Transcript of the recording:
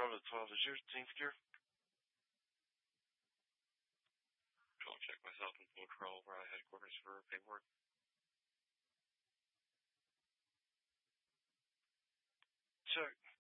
Bravo 12, is your team secure? I'll check myself and full control over headquarters for paperwork. Check.